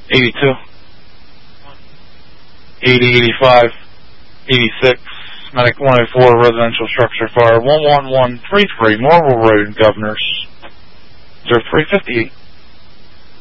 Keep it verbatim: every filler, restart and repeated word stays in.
eighty-two, eighty, eighty-five, eighty-six, Medic one oh four, residential structure fire, one one one three three, Norval Road, Governors, zero three fifty-eight.